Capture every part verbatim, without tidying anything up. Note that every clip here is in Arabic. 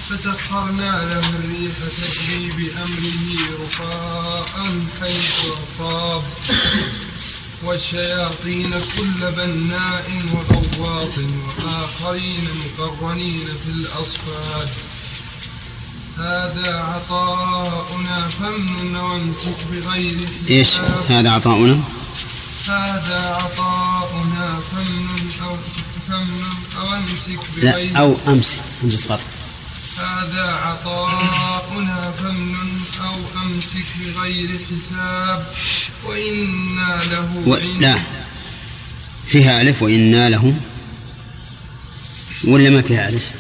فسخرنا له الريح تجري بأمره رخاء حيث أصاب والشياطين كل بناء وغواص وآخرين مقرنين في الأصفاد هذا عطاؤنا فامنن وامسك بغير حساب. إيش هذا عطاؤنا؟ هذا عطاؤنا فامنن أو فامنن أو امسك بغير لا أو أمسك أمسك قط. هذا عطاؤنا فامنن أو أمسك بغير حساب وإنا له و... لا فيها ألف وإنا له ولا ما فيها ألف؟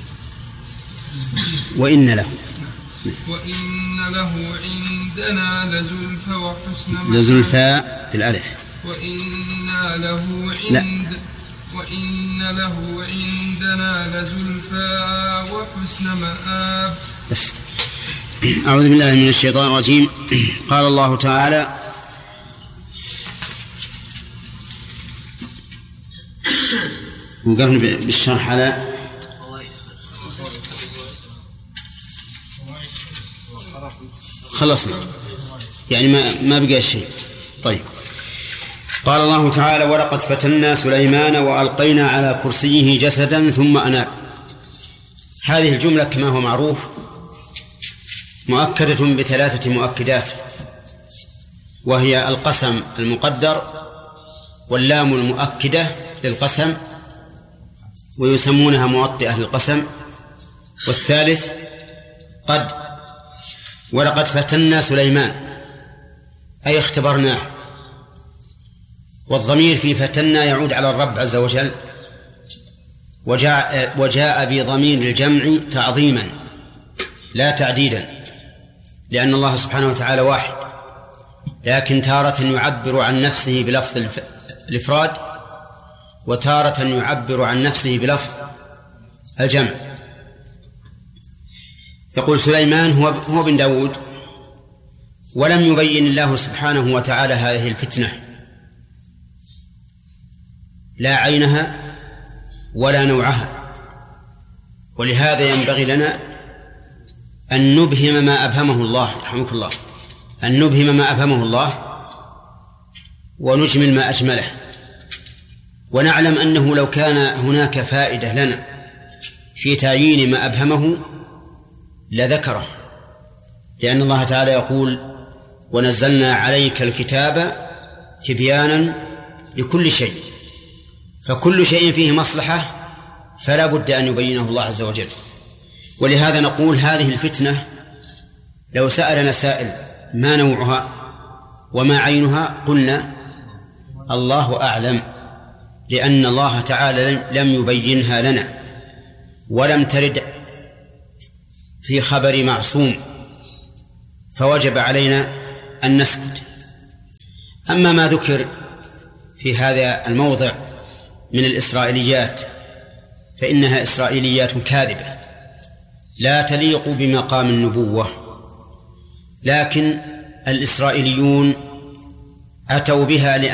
وإن له وإن له عندنا لزلفى وحسن مآب. لزلفى في الألف. وإنا له عند لا. وإن له عندنا لزلفى وحسن مآب. بس. أعوذ بالله من الشيطان الرجيم. قال الله تعالى وقفنا بالشرح على خلصنا يعني ما ما بقى شيء. طيب قال الله تعالى ولقد فتنا سليمان وألقينا على كرسيه جسدا ثم أناب. هذه الجملة كما هو معروف مؤكدة بثلاثة مؤكدات وهي القسم المقدر واللام المؤكدة للقسم ويسمونها موطئة للقسم والثالث قد. ولقد فتنا سليمان أي اختبرناه والضمير في فتنا يعود على الرب عز وجل وجاء, وجاء بضمير الجمع تعظيما لا تعديدا لأن الله سبحانه وتعالى واحد لكن تارة يعبر عن نفسه بلفظ الإفراد وتارة يعبر عن نفسه بلفظ الجمع. يقول سليمان هو هو بن داود ولم يبين الله سبحانه وتعالى هذه الفتنة لا عينها ولا نوعها ولهذا ينبغي لنا أن نبهم ما أبهمه الله رحمك الله أن نبهم ما أبهمه الله ونجمل ما أجمله ونعلم أنه لو كان هناك فائدة لنا في تعيين ما أبهمه لذكره لأن الله تعالى يقول ونزلنا عليك الكتاب تبيانا لكل شيء فكل شيء فيه مصلحة فلا بد أن يبينه الله عز وجل. ولهذا نقول هذه الفتنة لو سألنا سائل ما نوعها وما عينها قلنا الله أعلم لأن الله تعالى لم يبينها لنا ولم ترد في خبر معصوم فوجب علينا أن نسكت. أما ما ذكر في هذا الموضع من الإسرائيليات فإنها إسرائيليات كاذبة لا تليق بمقام النبوة لكن الإسرائيليون أتوا بها لأن